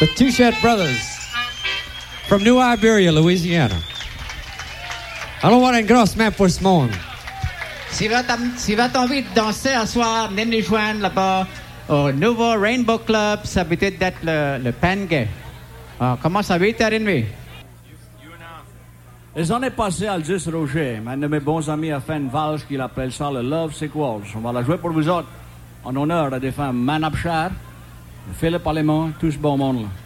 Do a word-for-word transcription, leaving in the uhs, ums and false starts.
The Touchette Brothers from New Iberia, Louisiana. Alors, on a une grosse main pour ce monde. Si vous avez envie de danser à soir, venez nous joindre là-bas au nouveau Rainbow Club. Ça peut être le, le Pangay. Ah, comment ça va être, Arinvi? Les années passées, Aldis Roger, un de mes bons amis, a fait une valse qu'il appelle ça le Love Sick Waltz. On va la jouer pour vous autres, en honneur à des femmes Manapchar, Philippe Allemand, tout ce bon monde-là.